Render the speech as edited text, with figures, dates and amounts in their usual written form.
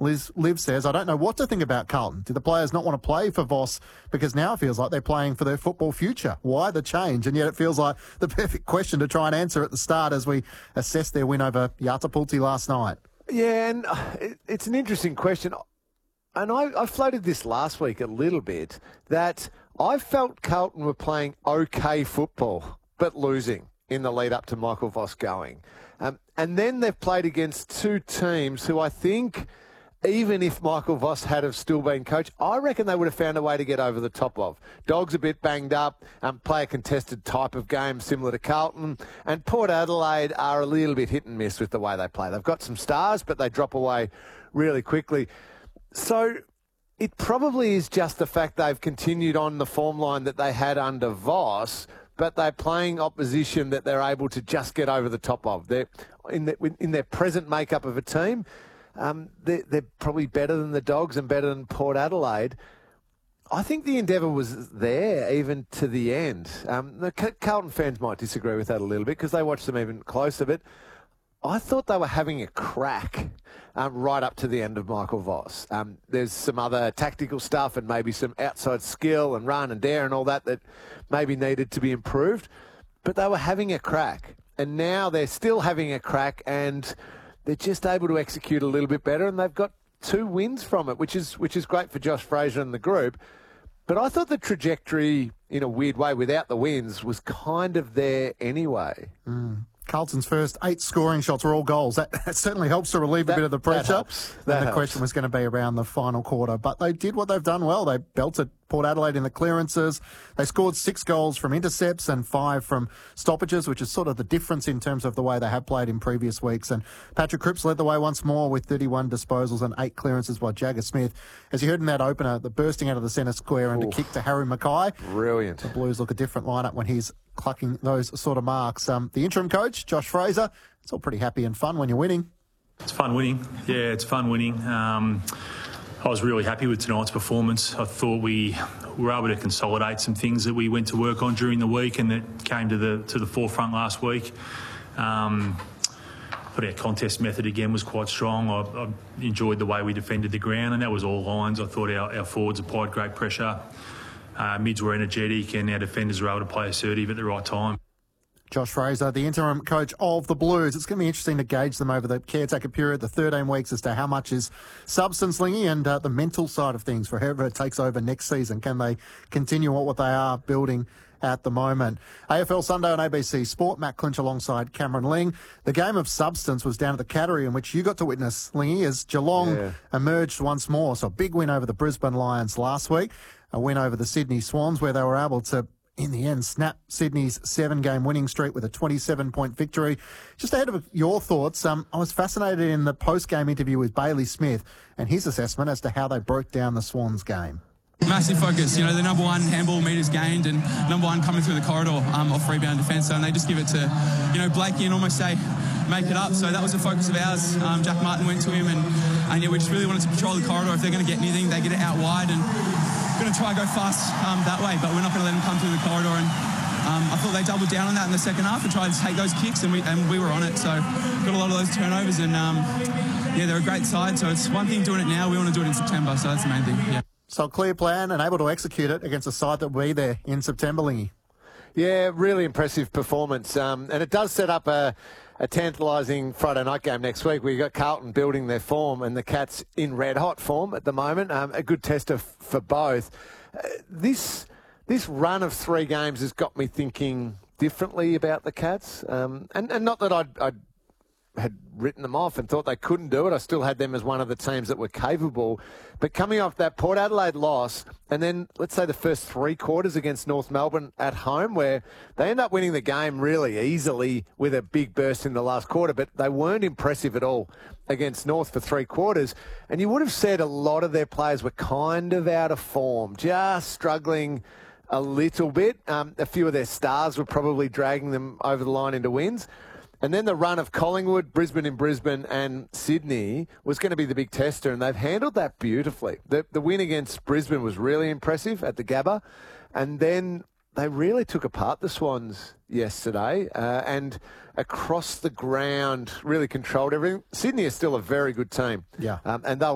Liv says, I don't know what to think about Carlton. Do the players not want to play for Voss because now it feels like they're playing for their football future? Why the change? And yet it feels like the perfect question to try and answer at the start as we assess their win over Yatapulti last night. Yeah, and it's an interesting question. And I floated this last week a little bit, that I felt Carlton were playing okay football, but losing in the lead up to Michael Voss going. And then they've played against two teams who I think, even if Michael Voss had have still been coach, I reckon they would have found a way to get over the top of. Dogs a bit banged up, play a contested type of game similar to Carlton, and Port Adelaide are a little bit hit and miss with the way they play. They've got some stars, but they drop away really quickly. So it probably is just the fact they've continued on the form line that they had under Voss, but they're playing opposition that they're able to just get over the top of. They're in their present makeup of a team, they're probably better than the Dogs and better than Port Adelaide. I think the endeavour was there even to the end. The Carlton fans might disagree with that a little bit because they watched them even closer, but I thought they were having a crack right up to the end of Michael Voss. There's some other tactical stuff and maybe some outside skill and run and dare and all that maybe needed to be improved, but they were having a crack. And now they're still having a crack and they're just able to execute a little bit better, and they've got 2 wins from it, which is great for Josh Fraser and the group. But I thought the trajectory, in a weird way, without the wins, was kind of there anyway. Carlton's first 8 scoring shots were all goals. That certainly helps to relieve a bit of the pressure. The question was going to be around the final quarter. But they did what they've done well. They belted Port Adelaide in the clearances. They scored 6 goals from intercepts and 5 from stoppages, which is sort of the difference in terms of the way they have played in previous weeks. And Patrick Cripps led the way once more with 31 disposals and 8 clearances by Jagger Smith. As you heard in that opener, the bursting out of the centre square and a kick to Harry Mackay. Brilliant. The Blues look a different lineup when he's clucking those sort of marks. The interim coach, Josh Fraser, it's all pretty happy and fun when you're winning. It's fun winning. Yeah, it's fun winning. I was really happy with tonight's performance. I thought we were able to consolidate some things that we went to work on during the week and that came to the forefront last week. I thought our contest method again was quite strong. I enjoyed the way we defended the ground, and that was all lines. I thought our forwards applied great pressure. Mids were energetic and our defenders were able to play assertive at the right time. Josh Fraser, the interim coach of the Blues. It's going to be interesting to gauge them over the caretaker period, the 13 weeks, as to how much is substance, Lingy, and the mental side of things for whoever takes over next season. Can they continue what they are building at the moment? AFL Sunday on ABC Sport. Matt Clinch alongside Cameron Ling. The game of substance was down at the Cattery, in which you got to witness, Lingy, as Geelong emerged once more. So a big win over the Brisbane Lions last week, a win over the Sydney Swans, where they were able to, in the end, snap Sydney's 7-game winning streak with a 27-point victory. Just ahead of your thoughts, I was fascinated in the post-game interview with Bailey Smith and his assessment as to how they broke down the Swans game. Massive focus, the number 1 handball metres gained and number 1 coming through the corridor off rebound defence. So, and they just give it to, Blakey and almost say, make it up. So that was the focus of ours. Jack Martin went to him and we just really wanted to patrol the corridor. If they're going to get anything, they get it out wide and going to try and go fast that way, but we're not going to let them come through the corridor. And I thought they doubled down on that in the second half and tried to take those kicks, and we were on it. So got a lot of those turnovers, and they're a great side. So it's one thing doing it now, we want to do it in September. So that's the main thing. Yeah. So a clear plan and able to execute it against a side that will be there in September, Lingy. Yeah, really impressive performance, and it does set up a tantalising Friday night game next week. We've got Carlton building their form and the Cats in red-hot form at the moment. A good tester for both. This run of 3 games has got me thinking differently about the Cats. And not that I had written them off and thought they couldn't do it. I still had them as one of the teams that were capable. But coming off that Port Adelaide loss, and then let's say the first 3 quarters against North Melbourne at home, where they end up winning the game really easily with a big burst in the last quarter, but they weren't impressive at all against North for 3 quarters. And you would have said a lot of their players were kind of out of form, just struggling a little bit. A few of their stars were probably dragging them over the line into wins. And then the run of Collingwood, Brisbane in Brisbane and Sydney was going to be the big tester, and they've handled that beautifully. The win against Brisbane was really impressive at the Gabba, and then they really took apart the Swans yesterday and across the ground really controlled everything. Sydney is still a very good team. Yeah. And they'll